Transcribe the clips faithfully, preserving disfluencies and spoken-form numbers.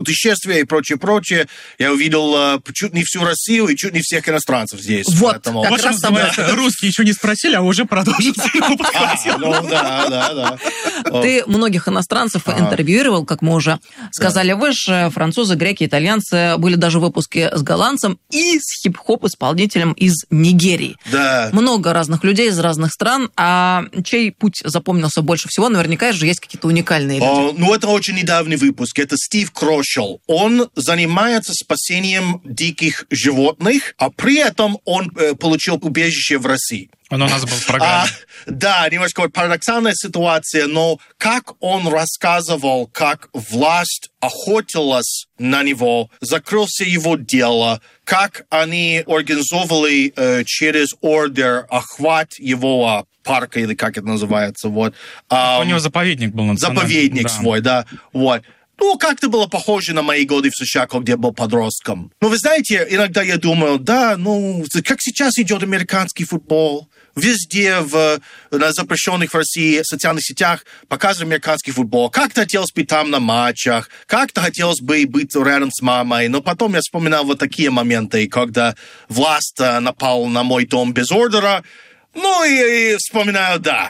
путешествия и прочее, прочее. Я увидел uh, чуть не всю Россию и чуть не всех иностранцев здесь. Вот, поэтому... как раз да. Русские еще не спросили, а уже продолжили его подхватил. Ну да, да, да. Ты многих иностранцев интервьюировал, как мы уже сказали выше. Французы, греки, итальянцы. Были даже выпуски с голландцем и с хип-хоп-исполнителем из Нигерии. Да. Много разных людей из разных стран. А чей путь запомнился больше всего? Наверняка же есть какие-то уникальные люди. О, ну, это очень недавний выпуск. Это Стив Крошел. Он занимается спасением диких животных, а при этом он э, получил убежище в России. Он у нас был в программе. А, да, немножко вот парадоксальная ситуация, но как он рассказывал, как власть охотилась на него, закрылся его дело, как они организовывали э, через ордер охват его парка, или как это называется, вот. Um, у него заповедник был национальный. Заповедник да. свой, да, вот. Ну, как-то было похоже на мои годы в США, когда я был подростком. Но вы знаете, иногда я думаю, да, ну, как сейчас идет американский футбол. Везде в, на запрещенных в России социальных сетях показывают американский футбол. Как-то хотелось быть там на матчах, как-то хотелось бы быть рядом с мамой. Но потом я вспоминал вот такие моменты, когда власть напала на мой дом без ордера. Ну, и, и вспоминаю, да,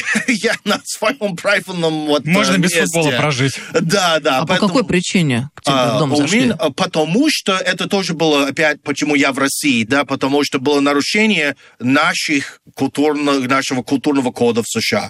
я на своем правильном вот Можно месте. без футбола прожить. Да, да. А поэтому, по какой причине к тебе в дом а, зашли? Меня, потому что это тоже было, опять, почему я в России, да, потому что было нарушение наших культурных, нашего культурного кода в США.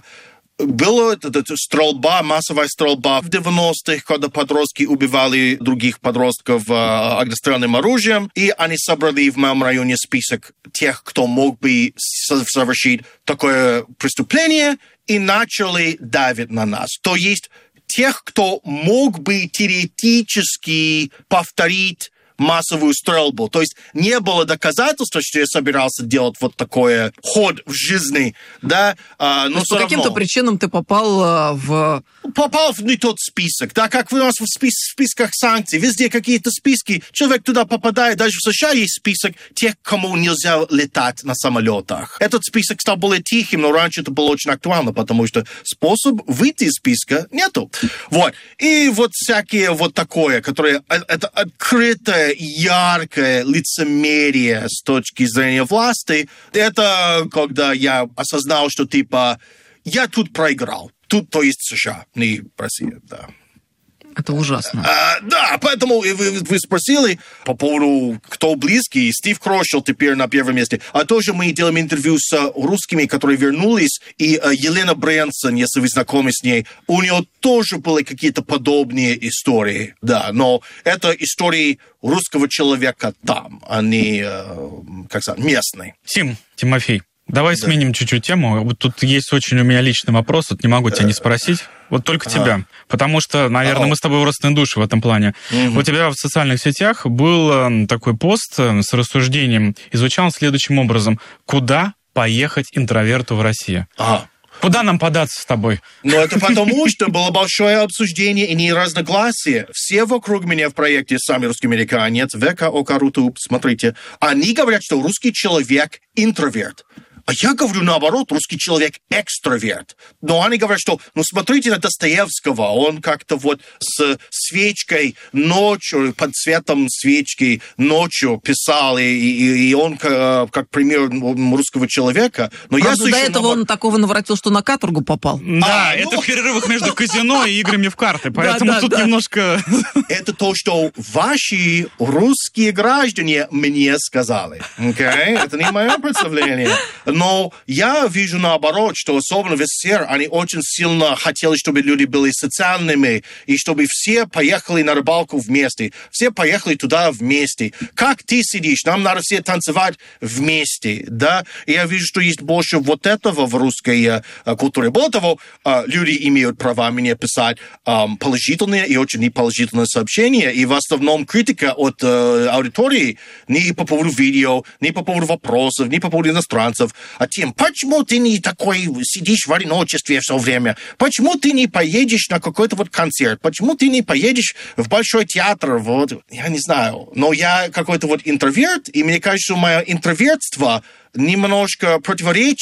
Была стрельба, массовая стрельба в девяностых, когда подростки убивали других подростков э, огнестрельным оружием, и они собрали в моем районе список тех, кто мог бы совершить такое преступление, и начали давить на нас. То есть тех, кто мог бы теоретически повторить массовую стрельбу. То есть не было доказательства, что я собирался делать вот такой ход в жизни, да, а, но по каким-то причинам ты попал в... Попал в не тот список, да, как у нас в спис- списках санкций, везде какие-то списки, человек туда попадает, даже в США есть список тех, кому нельзя летать на самолетах. Этот список стал более тихим, но раньше это было очень актуально, потому что способ выйти из списка нету. Вот. И вот всякие вот такое, которые, это открытое, яркое лицемерие с точки зрения власти, это когда я осознал, что типа я тут проиграл. Тут, то есть США, не Россия, да. Это ужасно. А, да, поэтому вы, вы спросили по поводу, кто близкий. Стив Крошел теперь на первом месте. А тоже мы делаем интервью с русскими, которые вернулись. И uh, Елена Брэнсон, если вы знакомы с ней, у нее тоже были какие-то подобные истории. Да, но это истории русского человека там, а не, uh, как сказать, местные. Тим, Тимофей. Давай да. сменим чуть-чуть тему. Вот тут есть очень у меня личный вопрос, вот не могу тебя не спросить. Вот только тебя. А. Потому что, наверное, А-о. мы с тобой родственные души в этом плане. Угу. У тебя в социальных сетях был такой пост с рассуждением, и звучал он следующим образом. Куда поехать интроверту в России? Ага. Куда нам податься с тобой? Ну, это потому, что было большое обсуждение и не разногласие. Все вокруг меня в проекте «Сами русский американец», ВК, ОК, Рутуб, смотрите, они говорят, что русский человек интроверт. А я говорю наоборот, русский человек экстраверт. Но они говорят, что, ну, смотрите на Достоевского, он как-то вот с свечкой ночью, под светом свечки ночью писал, и, и, и он как, как пример русского человека. Но Правда, я слышу, до этого но... он такого наворотил, что на каторгу попал. Да, а, это ну... в перерывах между казино и играми в карты, поэтому да, тут да. немножко... Это то, что ваши русские граждане мне сказали. Okay? Это не мое представление. Но я вижу наоборот, что особенно в СССР они очень сильно хотели, чтобы люди были социальными, и чтобы все поехали на рыбалку вместе, все поехали туда вместе. Как ты сидишь, нам надо все танцевать вместе, да? И я вижу, что есть больше вот этого в русской э, культуре. Более того, э, люди имеют право мне писать э, положительные и очень неположительные сообщения, и в основном критика от э, аудитории не по поводу видео, не по поводу вопросов, не по поводу иностранцев, а тем, почему ты не такой сидишь в одиночестве все время? Почему ты не поедешь на какой-то вот концерт? Почему ты не поедешь в Большой театр? Вот, я не знаю. Но я какой-то вот интроверт, и мне кажется, мое интровертство немножко противоречит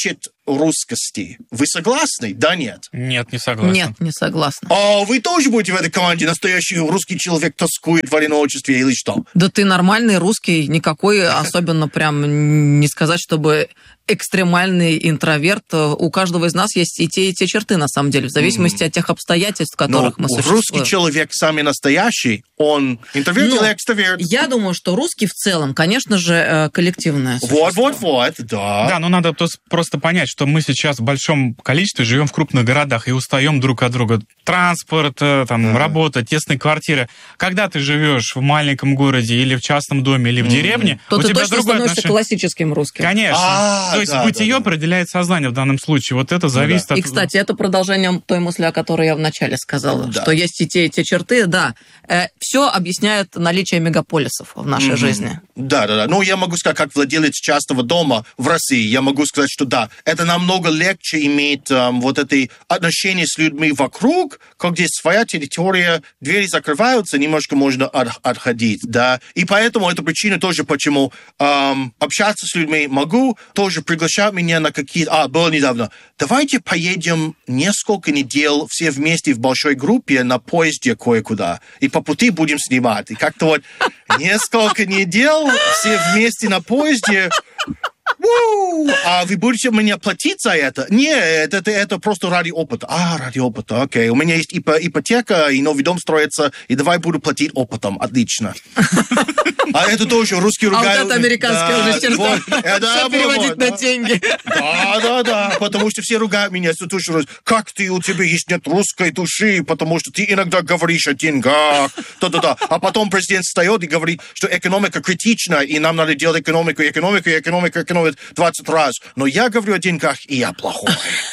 русскости. Вы согласны? Да, нет? Нет, не согласен. Нет, не согласна. А вы тоже будете в этой команде? Настоящий русский человек тоскует в одиночестве или что? Да ты нормальный русский, никакой особенно прям не сказать, чтобы экстремальный интроверт. У каждого из нас есть и те, и те черты, на самом деле, в зависимости mm. от тех обстоятельств, в которых Но мы существуем. Русский человек самый настоящий, он интроверт Но или экстраверт? Я думаю, что русский в целом, конечно же, коллективное существо. Вот, вот, вот, да. Да, но надо просто понять, что мы сейчас в большом количестве живем в крупных городах и устаем друг от друга. Транспорт, там, да. работа, тесные квартиры. Когда ты живешь в маленьком городе или в частном доме, или в mm. деревне, то у ты тебя точно другое становишься отношение. Классическим русским. Конечно. А, То есть да, бытие да, да. определяет сознание в данном случае. Вот это зависит ну, да. от... И, кстати, это продолжение той мысли, о которой я вначале сказала, да. что есть и те, и те черты. Да, все объясняет наличие мегаполисов в нашей mm-hmm. жизни. Да, да, да. Ну, я могу сказать, как владелец частного дома в России, я могу сказать, что да, это намного легче иметь эм, вот это отношение с людьми вокруг, когда есть своя территория, двери закрываются, немножко можно от, отходить, да. И поэтому это причина тоже, почему эм, общаться с людьми могу, тоже приглашать меня на какие-то... А, было недавно. Давайте поедем несколько недель все вместе в большой группе на поезде кое-куда, и по пути будем снимать. И как-то вот несколько недель все вместе на поезде... У-у-у! А вы будете мне платить за это? Нет, это, это просто ради опыта. А, ради опыта, окей. У меня есть ипотека, и новый дом строится, и давай буду платить опытом. Отлично. А это тоже русский ругают. А вот это американская уже черта. Все переводить на деньги. Да, да, да. Потому что все ругают меня. Как ты, у тебя есть нет русской души, потому что ты иногда говоришь о деньгах. Да-да-да. А потом президент встает и говорит, что экономика критична, и нам надо делать экономику, экономику, экономику, экономику двадцать раз. Но я говорю о деньгах, и я плохой.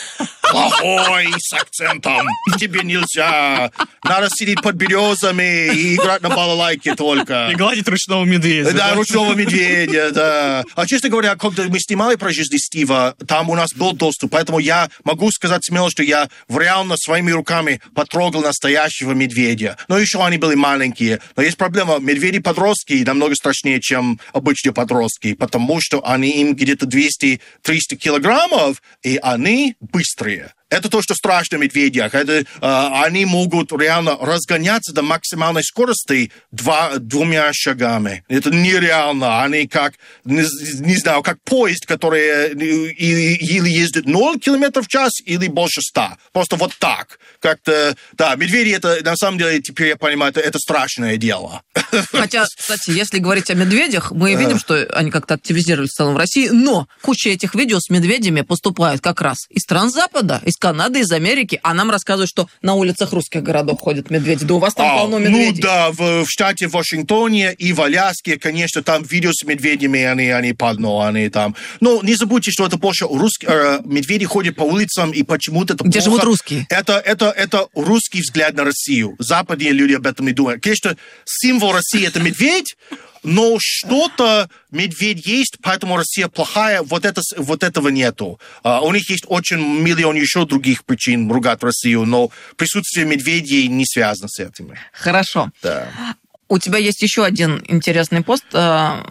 Плохой, с акцентом. Тебе нельзя. Надо сидеть под березами и играть на балалайке только. И гладить ручного медведя. Да, да? ручного медведя, да. А честно говоря, когда мы снимали про жизнь Стива, там у нас был доступ, поэтому я могу сказать смело, что я реально своими руками потрогал настоящего медведя. Но еще они были маленькие. Но есть проблема, медведи-подростки намного страшнее, чем обычные подростки, потому что они им где-то двести-триста килограммов, и они быстрые. Это то, что страшно в медведях. Это, э, они могут реально разгоняться до максимальной скорости два, двумя шагами. Это нереально. Они как, не, не знаю, как поезд, который или, или ездит ноль километров в час, или больше ста. Просто вот так. Как-то, да, медведи, это, на самом деле, теперь я понимаю, это, это страшное дело. Хотя, кстати, если говорить о медведях, мы видим, что они как-то активизировались в целом в России, но куча этих видео с медведями поступают как раз из стран Запада, из Канады, из Америки, а нам рассказывают, что на улицах русских городов ходят медведи. Да у вас там а, полно медведей. Ну да, в, в штате Вашингтоне и в Аляске, конечно, там видео с медведями, они, они полно, они там. Но не забудьте, что это больше русские, э, медведи ходят по улицам, и почему-то это Где плохо. живут русские? Это, это, это русский взгляд на Россию. Западные люди об этом не думают. Конечно, символ России — это медведь, но что-то медведь есть, поэтому Россия плохая, вот, это, вот этого нету. Uh, у них есть очень миллион еще других причин ругать Россию, но присутствие медведей не связано с этим. Хорошо. Да. У тебя есть еще один интересный пост э,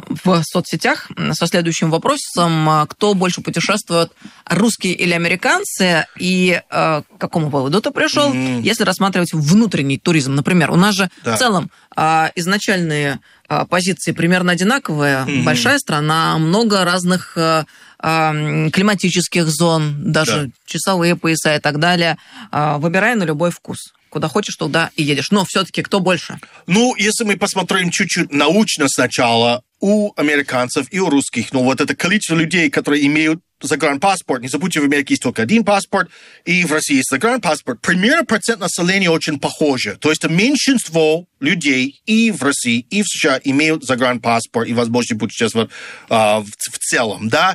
в соцсетях со следующим вопросом. Кто больше путешествует, русские или американцы? И э, к какому выводу ты пришел, mm-hmm. если рассматривать внутренний туризм? Например, у нас же да. в целом э, изначальные э, позиции примерно одинаковые. Mm-hmm. Большая страна, много разных э, э, климатических зон, даже да. часовые пояса и так далее. Э, выбирай на любой вкус. Куда хочешь, туда и едешь. Но все-таки кто больше? Ну, если мы посмотрим чуть-чуть научно сначала, у американцев и у русских, ну, вот это количество людей, которые имеют загранпаспорт, не забудьте, в Америке есть только один паспорт, и в России есть загранпаспорт, примерно процент населения очень похоже. То есть меньшинство людей и в России, и в США имеют загранпаспорт и возможность путешествовать а, в, в целом, да.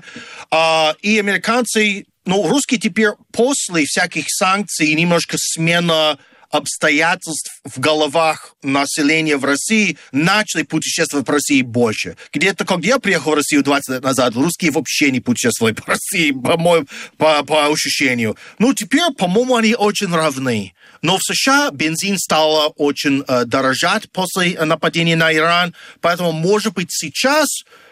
А, и американцы, ну, русские теперь после всяких санкций и немножко смена обстоятельств в головах населения в России начали путешествовать по России больше. Где-то, когда я приехал в Россию двадцать лет назад, русские вообще не путешествовали по России, по-моему, по, по ощущению. Ну, теперь, по-моему, они очень равны. Но в США бензин стал очень э, дорожать после нападения на Иран, поэтому, может быть, сейчас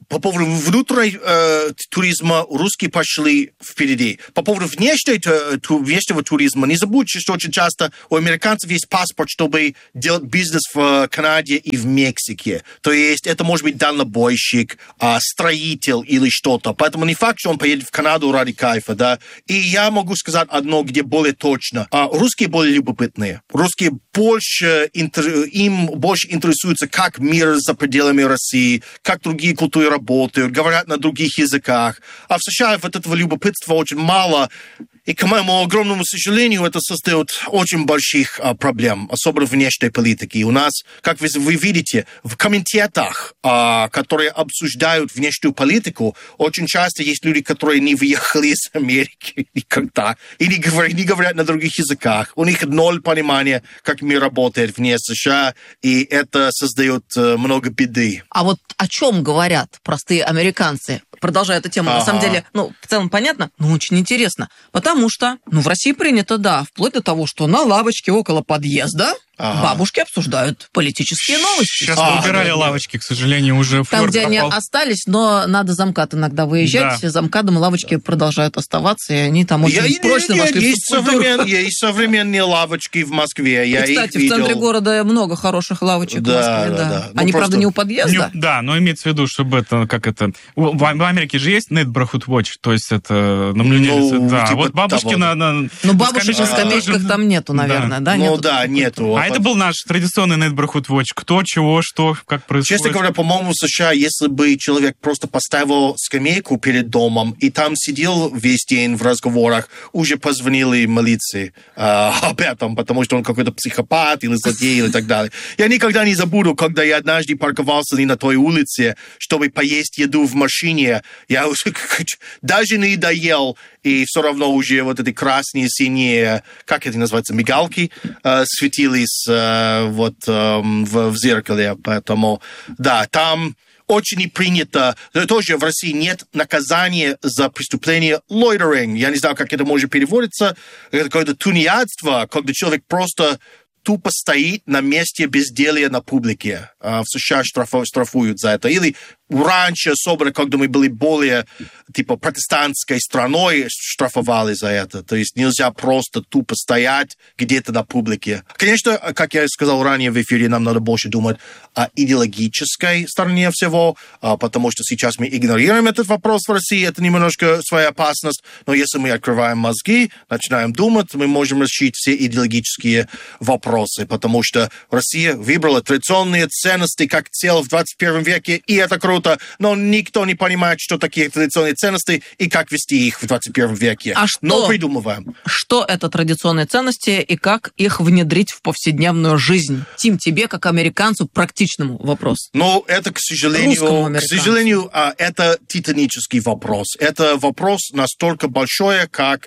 по поводу внутреннего э, туризма русские пошли впереди. По поводу внешнего, ту, внешнего туризма, не забудьте, что очень часто у американцев есть паспорт, чтобы делать бизнес в Канаде и в Мексике. То есть это может быть дальнобойщик, э, строитель или что-то. Поэтому не факт, что он поедет в Канаду ради кайфа, да. И я могу сказать одно, где более точно. Э, русские более любопытные. Русские больше, интер... им больше интересуются, как мир за пределами России, как другие культуры работают, говорят на других языках. А в США вот этого любопытства очень мало. И, к моему огромному сожалению, это создает очень больших а, проблем, особенно в внешней политике. И у нас, как вы, вы видите, в комитетах, а, которые обсуждают внешнюю политику, очень часто есть люди, которые не выехали из Америки никогда и не говорят, не говорят на других языках. У них ноль понимания, как мир работает вне США, и это создает а, много беды. А вот о чем говорят простые американцы? Продолжая эту тему, ага. на самом деле, ну, в целом понятно, но очень интересно. Потому что, ну, в России принято, да, вплоть до того, что на лавочке около подъезда ага. бабушки обсуждают политические новости. Сейчас а, убирали да, лавочки, к сожалению, уже там, где пропал. Они остались, но надо за МКАД иногда выезжать, да. за МКАДом лавочки продолжают оставаться, и они там очень я, прочно я, вошли есть в современ, Есть современные лавочки в Москве, я и, кстати, их видел. В центре города много хороших лавочек да, в Москве, да. да. да. Они, ну, правда, не у подъезда. Не, да, но имеется в виду, чтобы это, как это... В, в Америке же есть Neighborhood Watch, то есть это наблюдение... Ну, да, типа вот бабушки того. на... на ну, бабушек на скамеечках а, там нету, наверное, да? да? Ну, нету да, нету. А это был наш традиционный Neighborhood Watch. Кто, чего, что, как происходит. Честно говоря, по-моему, в США, если бы человек просто поставил скамейку перед домом и там сидел весь день в разговорах, уже позвонили милиции э, об этом, потому что он какой-то психопат или злодей и так далее. Я никогда не забуду, когда я однажды парковался на той улице, чтобы поесть еду в машине. Я уже даже не доел, и все равно уже вот эти красные, синие, как это называется, мигалки э, светились э, вот э, в, в зеркале. Поэтому, да, там очень не принято. Тоже в России нет наказания за преступление loitering. Я не знаю, как это может переводиться. Это какое-то тунеядство, когда человек просто тупо стоит на месте безделья на публике. В США штрафуют за это. Или раньше, особенно когда мы были более типа протестантской страной, штрафовали за это. То есть нельзя просто тупо стоять где-то на публике. Конечно, как я сказал ранее в эфире, нам надо больше думать о идеологической стороне всего, потому что сейчас мы игнорируем этот вопрос в России. Это немножко своя опасность. Но если мы открываем мозги, начинаем думать, мы можем решить все идеологические вопросы, потому что Россия выбрала традиционные ценности как цель в двадцать первом веке, и это круто. Но никто не понимает, что такие традиционные ценности и как вести их в двадцать первом веке. А что, но придумываем. Что это традиционные ценности и как их внедрить в повседневную жизнь? Тим, тебе, как американцу, практичному вопрос. Ну, это, к сожалению, к сожалению, это титанический вопрос. Это вопрос настолько большой, как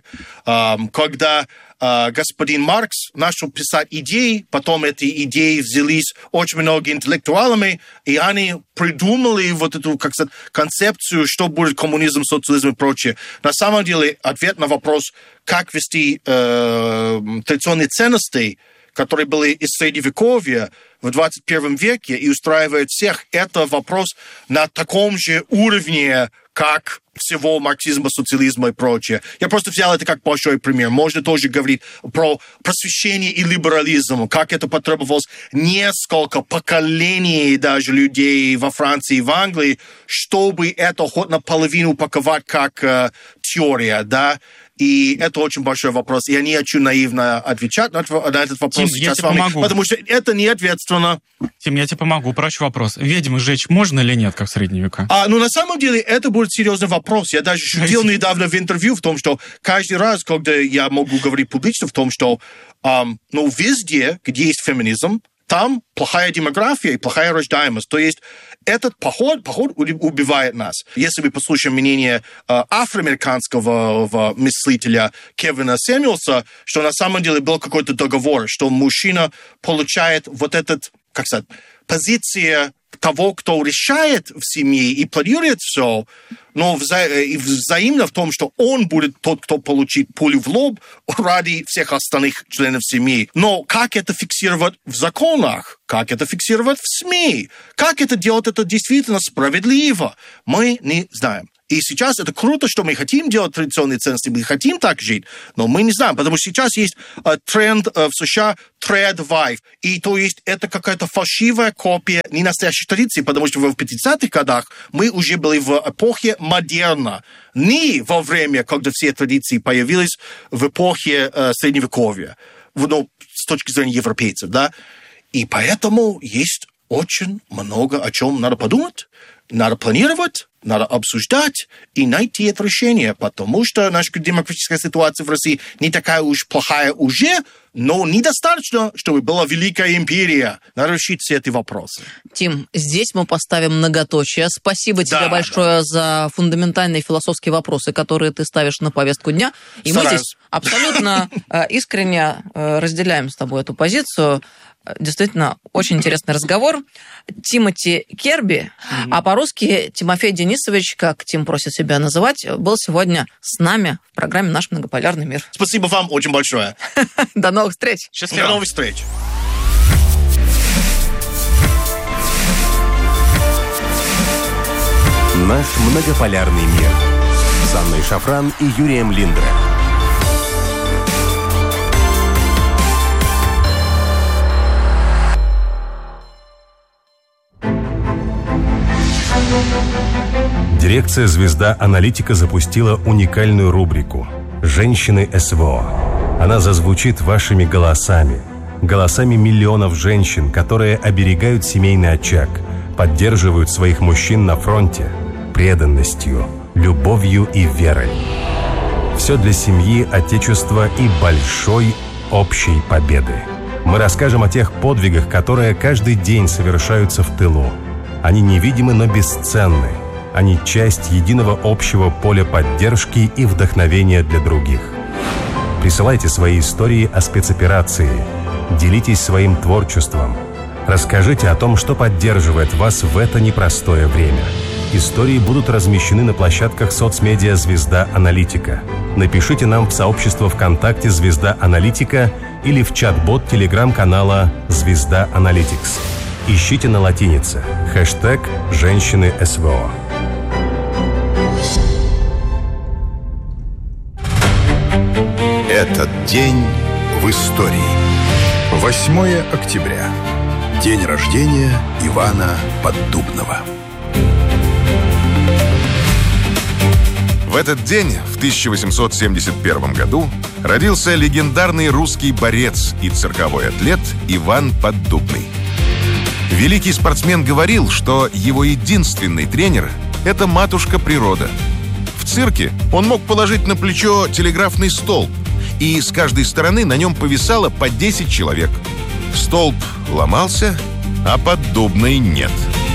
когда господин Маркс начал писать идеи, потом эти идеи взялись очень много интеллектуалами, и они придумали вот эту, как сказать, концепцию, что будет коммунизм, социализм и прочее. На самом деле, ответ на вопрос, как вести э, традиционные ценности, которые были из Средневековья в двадцать первом веке и устраивают всех, это вопрос на таком же уровне, как всего марксизма, социализма и прочее. Я просто взял это как большой пример. Можно тоже говорить про просвещение и либерализм, как это потребовалось несколько поколений даже людей во Франции и в Англии, чтобы это хоть наполовину упаковать как э, теория, да. И это очень большой вопрос. Я не хочу наивно отвечать на этот вопрос Тим, сейчас я с вами, помогу. Потому что это не ответственно. Тим, я тебе помогу. Упрощу вопрос. Ведьм сжечь можно или нет, как в средние века? А, ну, на самом деле, это будет серьезный вопрос. Я даже шутил недавно в интервью в том, что каждый раз, когда я могу говорить публично в том, что эм, ну, везде, где есть феминизм, там плохая демография и плохая рождаемость. То есть этот поход, поход убивает нас. Если мы послушаем мнение э, афроамериканского мыслителя Кевина Сэмюэлса, что на самом деле был какой-то договор, что мужчина получает вот этот, как сказать, позиция того, кто решает в семье и планирует все, но вза- и взаимно в том, что он будет тот, кто получит пулю в лоб ради всех остальных членов семьи. Но как это фиксировать в законах? Как это фиксировать в СМИ? Как это делать это действительно справедливо? Мы не знаем. И сейчас это круто, что мы хотим делать традиционные ценности, мы хотим так жить, но мы не знаем, потому что сейчас есть э, тренд э, в США thread wife, и то есть это какая-то фальшивая копия ненастоящей традиции, потому что в пятидесятых годах мы уже были в эпохе модерна, не во время, когда все традиции появились в эпохе э, Средневековья, ну, с точки зрения европейцев, да, и поэтому есть очень много о чем надо подумать, надо планировать, надо обсуждать и найти это решение, потому что наша демократическая ситуация в России не такая уж плохая уже, но недостаточно, чтобы была Великая империя. Надо решить все эти вопросы. Тим, здесь мы поставим многоточие. Спасибо тебе Да, большое да. за фундаментальные философские вопросы, которые ты ставишь на повестку дня. И Стараюсь. мы здесь абсолютно э, искренне э, разделяем с тобой эту позицию. Действительно, очень интересный разговор. Тимоти Керби, mm-hmm. а по-русски Тимофей Денисович, как Тим просит себя называть, был сегодня с нами в программе «Наш многополярный мир». Спасибо вам очень большое. До новых встреч. Счастливо. До новых встреч. «Наш многополярный мир» с Анной Шафран и Юрием Линдре. Дирекция «Звезда Аналитика» запустила уникальную рубрику «Женщины СВО». Она зазвучит вашими голосами, голосами миллионов женщин, которые оберегают семейный очаг, поддерживают своих мужчин на фронте преданностью, любовью и верой. Все для семьи, отечества и большой общей победы. Мы расскажем о тех подвигах, которые каждый день совершаются в тылу. Они невидимы, но бесценны. Они часть единого общего поля поддержки и вдохновения для других. Присылайте свои истории о спецоперации. Делитесь своим творчеством. Расскажите о том, что поддерживает вас в это непростое время. Истории будут размещены на площадках соцмедиа «Звезда Аналитика». Напишите нам в сообщество ВКонтакте «Звезда Аналитика» или в чат-бот телеграм-канала «Звезда Аналитикс». Ищите на латинице хэштег «Женщины СВО». Этот день в истории. восьмое октября. День рождения Ивана Поддубного. В этот день, в тысяча восемьсот семьдесят первом году, родился легендарный русский борец и цирковой атлет Иван Поддубный. Великий спортсмен говорил, что его единственный тренер – это матушка природа. В цирке он мог положить на плечо телеграфный столб, и с каждой стороны на нем повисало по десять человек. Столб ломался, а Поддубный нет.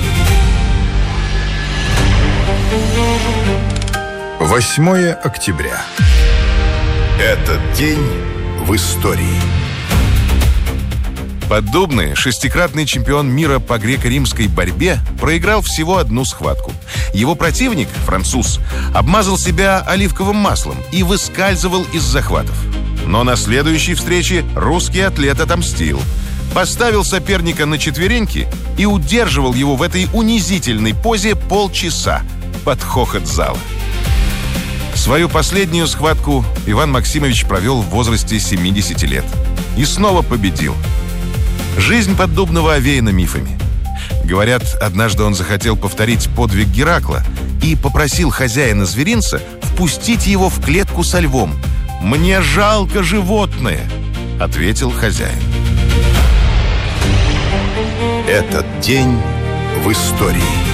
восьмое октября. Этот день в истории. Поддубный, шестикратный чемпион мира по греко-римской борьбе, проиграл всего одну схватку. Его противник, француз, обмазал себя оливковым маслом и выскальзывал из захватов. Но на следующей встрече русский атлет отомстил. Поставил соперника на четвереньки и удерживал его в этой унизительной позе полчаса под хохот зала. Свою последнюю схватку Иван Максимович провел в возрасте семидесяти лет. И снова победил. Жизнь Поддубного овеяна мифами. Говорят, однажды он захотел повторить подвиг Геракла и попросил хозяина зверинца впустить его в клетку со львом. «Мне жалко животное», — ответил хозяин. Этот день в истории.